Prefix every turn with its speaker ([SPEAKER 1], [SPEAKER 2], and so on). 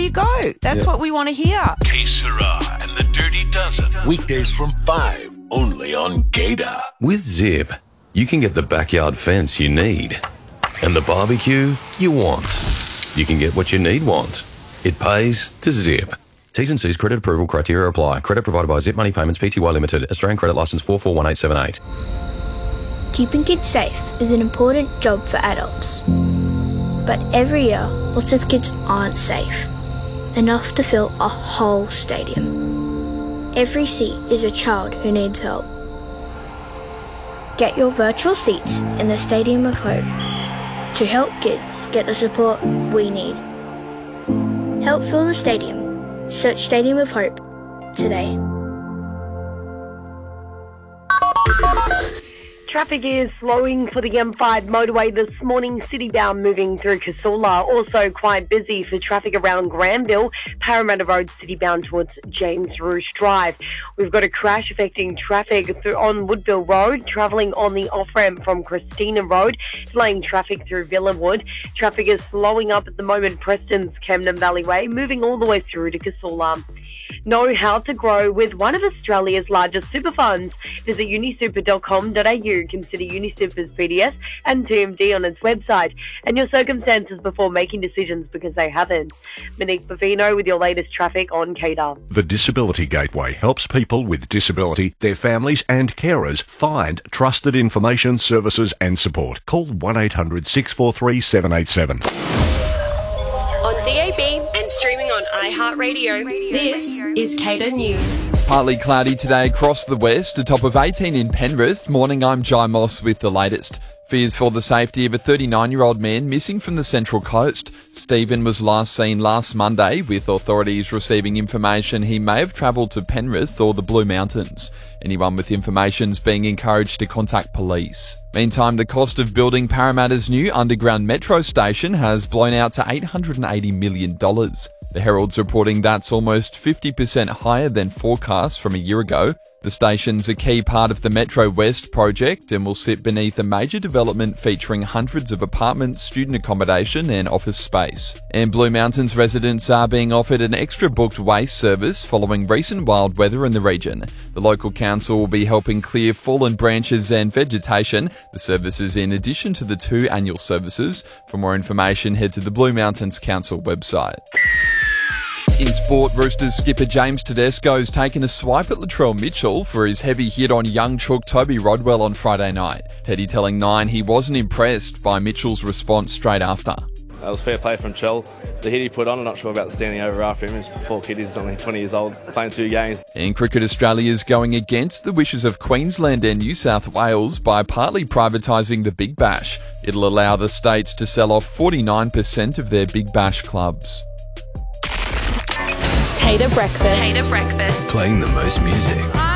[SPEAKER 1] you go. That's what we want to hear.
[SPEAKER 2] Que Sera and the Dirty Dozen. Weekdays from 5, only on Gator.
[SPEAKER 3] With Zip, you can get the backyard fence you need and the barbecue you want. You can get what you want. It pays to Zip. T's and C's credit approval criteria apply. Credit provided by Zip Money Payments Pty Limited. Australian credit license 441878.
[SPEAKER 4] Keeping kids safe is an important job for adults. But every year, lots of kids aren't safe. Enough to fill a whole stadium. Every seat is a child who needs help. Get your virtual seats in the Stadium of Hope to help kids get the support we need. Help fill the stadium. Search Stadium of Hope today.
[SPEAKER 5] Traffic is slowing for the M5 motorway this morning, city-bound moving through Casula. Also quite busy for traffic around Granville, Parramatta Road city-bound towards James Roosh Drive. We've got a crash affecting traffic on Woodville Road, travelling on the off-ramp from Christina Road, delaying traffic through Villawood. Traffic is slowing up at the moment, Preston's Camden Valley Way, moving all the way through to Casula. Know how to grow with one of Australia's largest super funds. Visit unisuper.com.au. Consider Unisuper's BDS and TMD on its website and your circumstances before making decisions, because they haven't. Monique Bavino with your latest traffic on Cater.
[SPEAKER 2] The Disability Gateway helps people with disability, their families and carers find trusted information, services and support. Call 1-800-643-787.
[SPEAKER 6] On DAB and streaming on iHeartRadio, this is Cater News.
[SPEAKER 7] Partly cloudy today across the west, a top of 18 in Penrith. Morning, I'm Jai Moss with the latest. Fears for the safety of a 39-year-old man missing from the Central Coast. Stephen was last seen last Monday, with authorities receiving information he may have travelled to Penrith or the Blue Mountains. Anyone with information is being encouraged to contact police. Meantime, the cost of building Parramatta's new underground metro station has blown out to $880 million. The Herald's reporting that's almost 50% higher than forecast from a year ago. The station's a key part of the Metro West project and will sit beneath a major development featuring hundreds of apartments, student accommodation and office space. And Blue Mountains residents are being offered an extra booked waste service following recent wild weather in the region. The local council will be helping clear fallen branches and vegetation. The service is in addition to the 2 annual services. For more information, head to the Blue Mountains Council website. In sport, Roosters skipper James Tedesco's taken a swipe at Latrell Mitchell for his heavy hit on young chook Toby Rodwell on Friday night. Teddy telling Nine he wasn't impressed by Mitchell's response straight after.
[SPEAKER 8] It was fair play from Chell. The hit he put on, I'm not sure about standing over after him. He's a poor kid, he's only 20 years old, playing 2 games.
[SPEAKER 7] And Cricket Australia is going against the wishes of Queensland and New South Wales by partly privatising the Big Bash. It'll allow the states to sell off 49% of their Big Bash clubs.
[SPEAKER 6] Cater Breakfast.
[SPEAKER 3] Playing the most music.